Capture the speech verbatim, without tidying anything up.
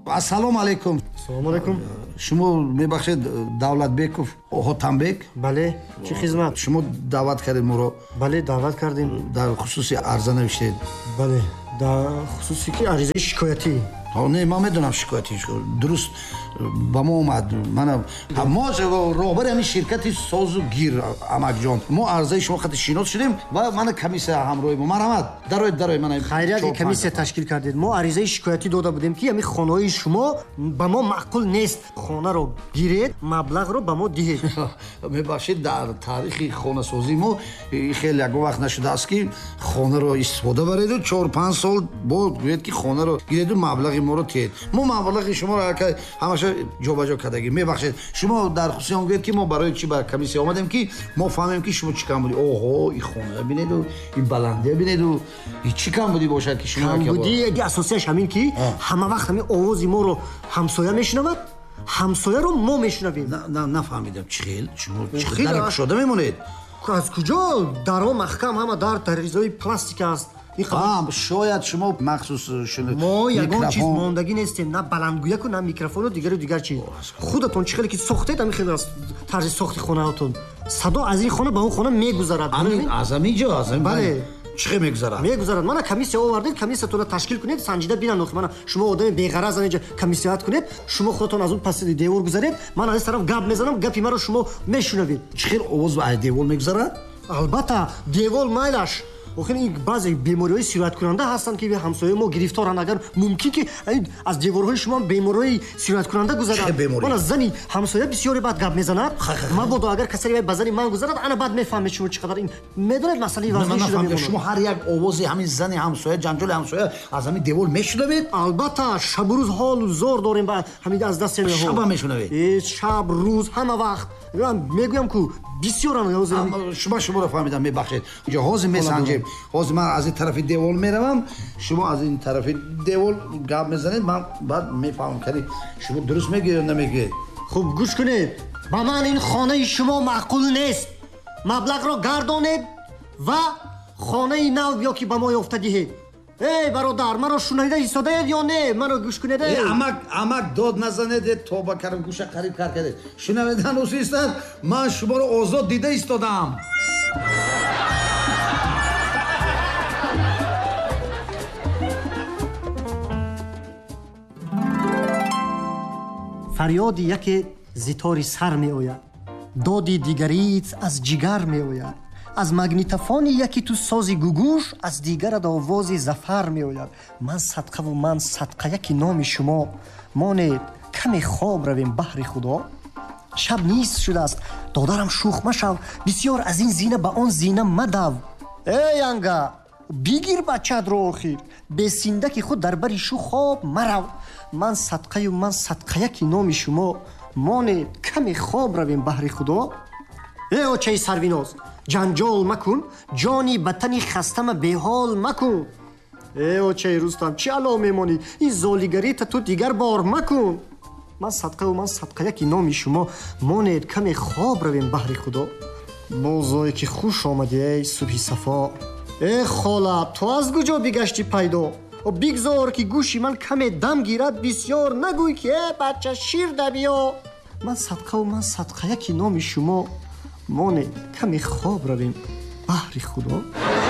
ассалому алайкум. Салому алайкум. Шумо мебахшед Давлатбеков Хотамбек? Бале, чӣ хизмат? Шумо даъват кардед моро? Бале, даъват кардем. Дар хусуси арза навиштед? Бале, дар хусуси ки аризаи шикоятӣ. Не, ман медонам шикояти дуруст ба мо омад. Мана мо роҳбари ҳамин ширкати созу гир Амакҷон. Мо арзаи шумо хати шинос шудем ва мана комиссия ҳамроҳи мо. Марҳамат. Дароед дароед мана. Хайрият ки комиссия ташкил кардед. Мо аризаи шикоятӣ дода будем ки ҳамин хонаҳои шумо ба мо маъқул нест. Хонаро гиред, маблағро ба мо диҳед. Мебахшед, дар таърихи хонасозӣ мо хеле ягон вақт нашудааст ки хонаро истифода бареду чор панҷ сол бо гӯед ки хонаро гиреду маблағи моро тиед. Мо маблағи шуморо ҳамаша ҷобаҷо кардагӣ. Мебахшед, шумо дар хусуси он гӯед ки мо барои чӣ ба комиссия омадем ки мо фаҳмем ки шумо чӣ кам будӣ. Оҳо, ин хона бинеду, ин баландия бинеду, ин чӣ кам будӣ бошад ки шумо камбудии асосияш ҳамин ки ҳама вақт ҳамин овози моро ҳамсоя мешунавад, ҳамсояро мо мешунавем. Нафаҳмидам чӣ хел? Шумо чӣ дар кушода мемонед? аз куҷо дарҳо маҳкам ҳама дар тарҳизои пластика аст. шояд шумо махсус шуд. мо ягон чиз мондагӣ нестем, на баландгӯяку на микрофону дигару дигар чиз. худатон чӣ хеле ки сохтед ҳамин хеле аст тарзи сохти хонаатон. садо аз ин хона ба он хона мегузарад. аз ҳамин ҷо аз ҳамин бале чӣ хел мегузарад? Мегузарад. Мана комиссия овардед, комиссиятонро ташкил кунед, санҷида бинанохед. Мана шумо одами беғараз анҷа комиссият кунед, шумо худатон аз он паси девор гузаред, ман аз тараф гап мезанам, гапи маро шумо мешунавед. Чӣ хел овоз ба девор мегузарад? албатта девор майлаш. охир ин баъзе бемориҳои сирояткунанда ҳастанд ки ҳамсояи мо гирифторанд. агар мумкин ки аз деворҳои шумо бемориҳои сирояткунанда гузарад. мана зани ҳамсоя бисёре баъд гап мезанад. мабодо агар касе ба зани ман гузарад, ана баъд мефаҳмед шумо чӣ қадар ин медонед масъалаи вазнӣ шуда мемонад. шумо ҳар як овози ҳамин зани ҳамсоя, ҷанҷоли ҳамсоя аз ҳамин девор мешунавед? албатта, шабу рӯз ҳолу зор дорем ба ҳамин аз дасти ҳо. шаба мешунавед? шаб рӯз ҳама вақт. мегӯям ку бисёран. шумо шуморо фаҳмидам, мебахшед. инҷо ҳозир месанҷем. ҳозир ман аз ин тарафи девор меравам, шумо аз ин тарафи девор гап мезанед, ман баъд мефаҳмам ки шумо дуруст мегӯед ё намегӯед. хуб гӯш кунед. ба ман ин хонаи шумо маъқул нест. маблағро гардонед ва хонаи нав ё ки ба мо ёфта диҳед. эй бародар, маро шунида истодаед ё не? маро гӯш кунед. амак амак дод назанеде, тоба кардем гӯша қариб кар кардед. шунаведан усистад, ман шуморо озод дида истодам. фарёди яке зитори сар меояд, доди дигариит аз ҷигар меояд. аз магнитофони яки ту сози гугуш, аз дигарат овози зафар меояд. ман садқаву ман садқа яки номи шумо. монед каме хоб равем баҳри худо. шаб низ шудааст, додарам шух машав, бисёр аз ин зина ба он зина мадав. эй анга, бигир бачадро охир, бесиндаки худ дар бари шу хоб марав. ман садқаю ман садқа яки номи шумо. монед каме хоб равем баҳри худо. э очаи сарвиноз, ҷанҷол макун, ҷони батани хастама беҳол макун. э очаи рустам, чӣ ало мемонӣ? ин золигарита ту дигар бор макун. ман садқаву ман садқа яки номи шумо. монед каме хоб равем баҳри худо. бозое ки хуш омадӣ эй субҳи сафо. э хола, ту аз куҷо бигашти пайдо? бигзор ки гӯши ман каме дам гирад, бисёр нагӯй ки э бача шир dabиё. ман садқаву ман садқа яки номи шумо. монед каме хоб равем баҳри худо.